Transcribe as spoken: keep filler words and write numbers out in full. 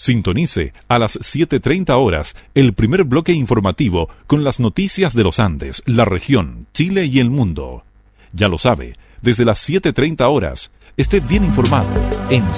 Sintonice a las siete treinta horas el primer bloque informativo con las noticias de los Andes, la región, Chile y el mundo. Ya lo sabe, desde las siete treinta horas, esté bien informado en